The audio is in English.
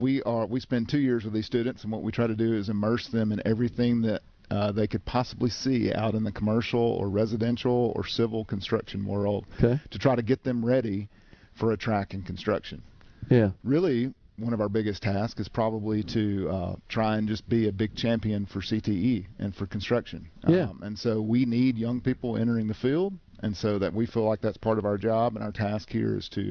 We spend 2 years with these students, and what we try to do is immerse them in everything that they could possibly see out in the commercial or residential or civil construction world, to try to get them ready for a track in construction. Yeah. Really, one of our biggest tasks is probably to try and just be a big champion for CTE and for construction. And so we need young people entering the field, and so that we feel like that's part of our job, and our task here is to